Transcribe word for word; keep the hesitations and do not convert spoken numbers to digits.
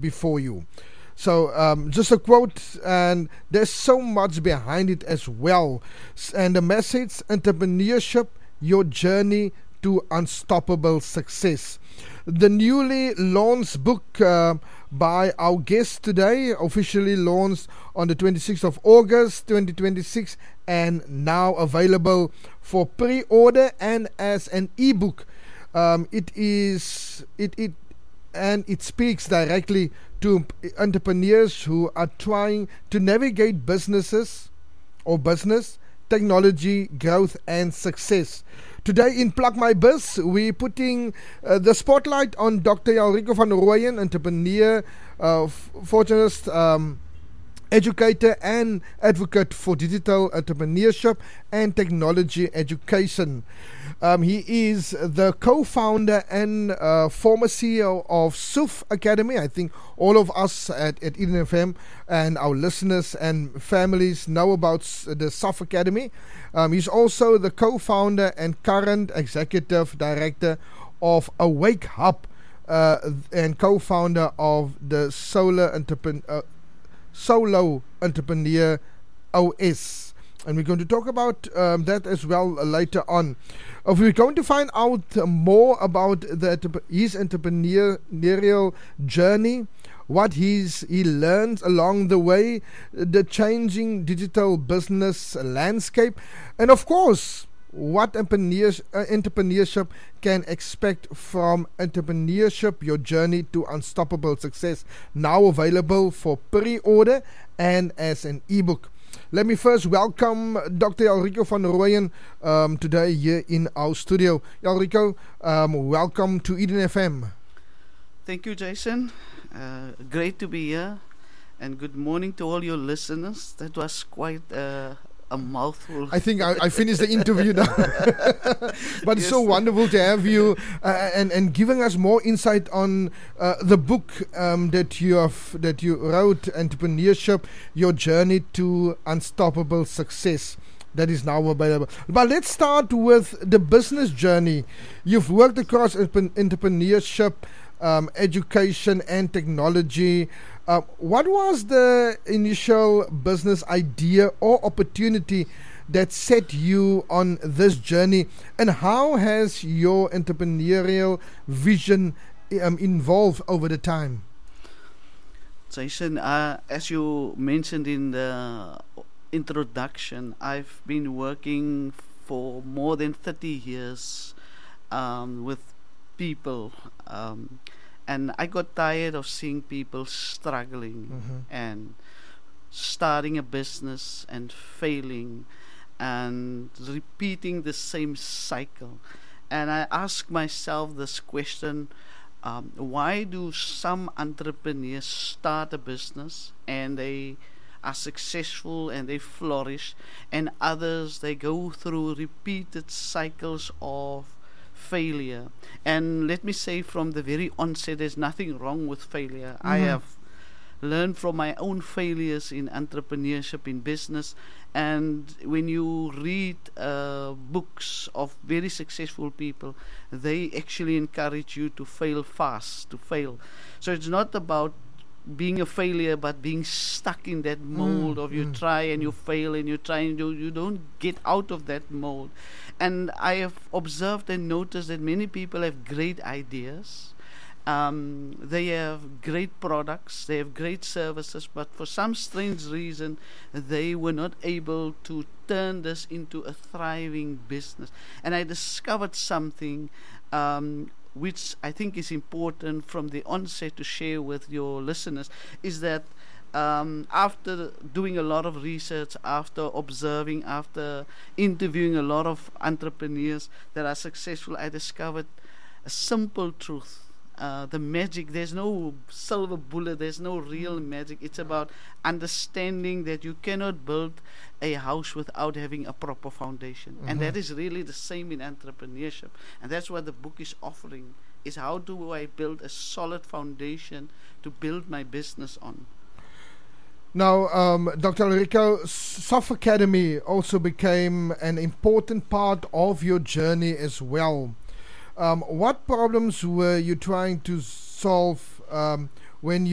before you. So um, just a quote, and there's so much behind it as well. S- And the message: entrepreneurship, your journey to unstoppable success. The newly launched book uh, by our guest today, officially launched on the twenty-sixth of August twenty twenty-six, and now available for pre-order and as an ebook. Um, it is it it and it speaks directly to entrepreneurs who are trying to navigate businesses or business, technology, growth, and success. Today in Plug My Biz, we're putting uh, the spotlight on Doctor Ulrico van Rooyen, entrepreneur, uh, f- fortunist, um, educator, and advocate for digital entrepreneurship and technology education. Um, he is the co-founder and uh, former C E O of S U F Academy. I think all of us at, at Eden F M and our listeners and families know about s- the S U F Academy. Um, he's also the co-founder and current executive director of Awake Hub uh, and co-founder of the Solar Entrepreneur. Uh, Solo Entrepreneur O S. And we're going to talk about um, that as well uh, later on. Uh, we're going to find out uh, more about the, entrep- his entrepreneurial journey, what he's, he learns along the way, the changing digital business landscape, and of course, what entrepreneurs, uh, entrepreneurship can expect from entrepreneurship, your journey to unstoppable success, now available for pre-order and as an ebook. Let me first welcome Doctor Ulrico van Rooyen um, today here in our studio. Ulrico, um, welcome to Eden F M. Thank you, Jason. Uh, great to be here. And good morning to all your listeners. That was quite uh, a mouthful. I think I, I finished the interview now. But it's Yes. so wonderful to have you uh, and, and giving us more insight on uh, the book um, that you have that you wrote, Entrepreneurship, Your Journey to Unstoppable Success. That is now available. But let's start with the business journey. You've worked across entrep- entrepreneurship, um, education, and technology. Uh, what was the initial business idea or opportunity that set you on this journey, and how has your entrepreneurial vision um, evolved over the time? Jason, uh, as you mentioned in the introduction, I've been working for more than thirty years um, with people. Um, and I got tired of seeing people struggling Mm-hmm. and starting a business and failing and repeating the same cycle. And I ask myself this question, um, why do some entrepreneurs start a business and they are successful and they flourish, and others they go through repeated cycles of failure? And let me say from the very onset, there's nothing wrong with failure. I Mhm. have learned from my own failures in entrepreneurship, in business. And when you read uh, books of very successful people, they actually encourage you to fail fast, to fail. So it's not about being a failure, but being stuck in that mold Mm, of you mm, try and you mm. fail and you try and you, you don't get out of that mold. And I have observed and noticed that many people have great ideas. Um, they have great products, they have great services, but for some strange reason, they were not able to turn this into a thriving business. And I discovered something um, which I think is important from the onset to share with your listeners, is that um, after doing a lot of research, after observing, after interviewing a lot of entrepreneurs that are successful, I discovered a simple truth. Uh, the magic, there's no silver bullet, there's no real magic. It's about understanding that you cannot build a house without having a proper foundation. Mm-hmm. And that is really the same in entrepreneurship. And that's what the book is offering, is how do I build a solid foundation to build my business on. Now, um, Doctor Ulrico, S U F Academy also became an important part of your journey as well. Um, what problems were you trying to solve um, when you